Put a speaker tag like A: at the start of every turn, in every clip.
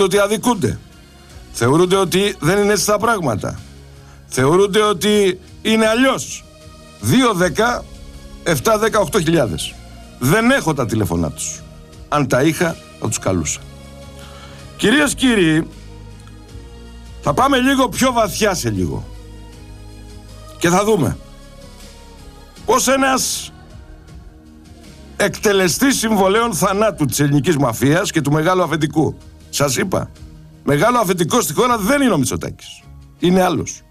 A: ότι αδικούνται. Θεωρούνται ότι δεν είναι έτσι τα πράγματα. Θεωρούνται ότι είναι αλλιώς. 2, 10, 7, 10, 8.000. Δεν έχω τα τηλεφωνά τους. Αν τα είχα, θα τους καλούσα. Κυρίες και κύριοι, θα πάμε λίγο πιο βαθιά σε λίγο. Και θα δούμε πως ένας εκτελεστής συμβολέων θανάτου της ελληνικής μαφίας και του μεγάλου αφεντικού. Σας είπα, μεγάλο αφεντικό στη χώρα δεν είναι ο Μητσοτάκης. Είναι άλλος.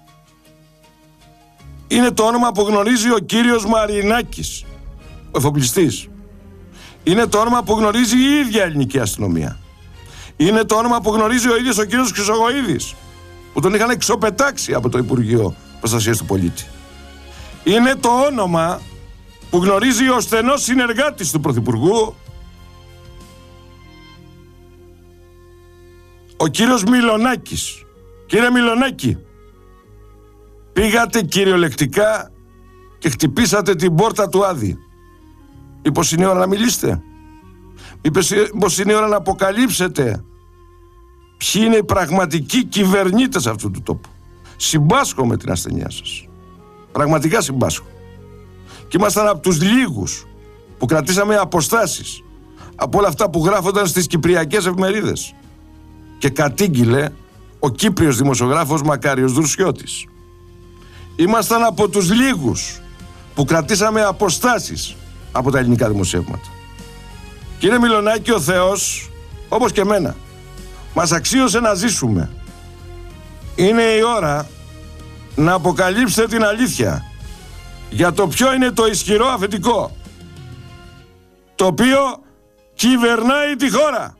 A: Είναι το όνομα που γνωρίζει ο κύριος Μαρινάκης, ο εφοπλιστής. Είναι το όνομα που γνωρίζει η ίδια ελληνική αστυνομία. Είναι το όνομα που γνωρίζει ο ίδιος ο κύριος Χρυσογοΐδης, που τον είχαν εξωπετάξει από το Υπουργείο Προστασίας του Πολίτη. Είναι το όνομα που γνωρίζει ο στενός συνεργάτης του Πρωθυπουργού, ο κύριος Μιλονάκης. Κύριε Μιλονάκη, πήγατε κυριολεκτικά και χτυπήσατε την πόρτα του Άδη. Μήπως είναι η ώρα να μιλήσετε? Μήπως είναι η ώρα να αποκαλύψετε ποιοι είναι οι πραγματικοί κυβερνήτες αυτού του τόπου? Συμπάσχω με την ασθενεία σας. Πραγματικά συμπάσχω. Και ήμασταν από τους λίγους που κρατήσαμε αποστάσεις από όλα αυτά που γράφονταν στις κυπριακές εφημερίδες. Και κατήγγειλε ο Κύπριος δημοσιογράφος Μακάριος Δρουσιώτης. Ήμασταν από τους λίγους που κρατήσαμε αποστάσεις από τα ελληνικά δημοσιεύματα. Κύριε Μιλονάκη, ο Θεός, όπως και εμένα, μας αξίωσε να ζήσουμε. Είναι η ώρα να αποκαλύψετε την αλήθεια για το ποιο είναι το ισχυρό αφεντικό, το οποίο κυβερνάει τη χώρα.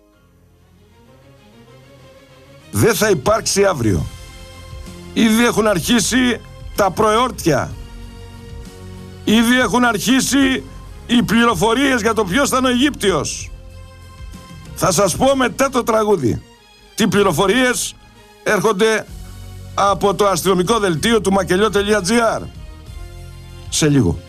A: Δεν θα υπάρξει αύριο. Ήδη έχουν αρχίσει τα προεόρτια. Ήδη έχουν αρχίσει οι πληροφορίες για το ποιος ήταν ο Αιγύπτιος. Θα σας πω μετά το τραγούδι τι πληροφορίες έρχονται από το αστυνομικό δελτίο του Μακελιό.gr. Σε λίγο.